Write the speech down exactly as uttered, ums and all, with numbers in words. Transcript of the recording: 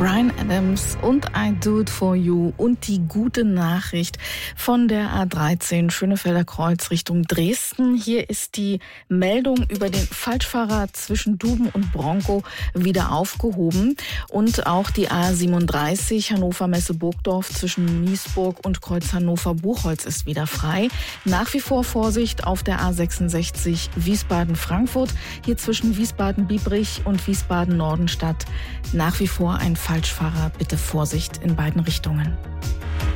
Bryan Adams und I Do It For You. Und die gute Nachricht von der A dreizehn Schönefelder Kreuz Richtung Dresden. Hier ist die Meldung über den Falschfahrer zwischen Duben und Bronkow wieder aufgehoben. Und auch die A siebenunddreißig Hannover-Messe-Burgdorf zwischen Niesburg und Kreuz Hannover-Buchholz ist wieder frei. Nach wie vor Vorsicht auf der A sechsundsechzig Wiesbaden-Frankfurt. Hier zwischen Wiesbaden-Biebrich und Wiesbaden-Nordenstadt nach wie vor ein Falschfahrer. Bitte Vorsicht in beiden Richtungen.